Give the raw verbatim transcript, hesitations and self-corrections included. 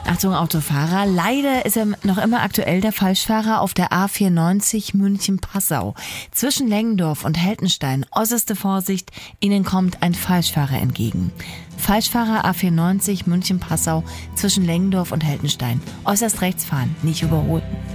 Achtung, Autofahrer, leider ist er noch immer aktuell, der Falschfahrer auf der A vierundneunzig München-Passau. Zwischen Lengendorf und Heltenstein, äußerste Vorsicht, Ihnen kommt ein Falschfahrer entgegen. Falschfahrer A vierundneunzig München-Passau zwischen Lengendorf und Heltenstein. Äußerst rechts fahren, nicht überholen.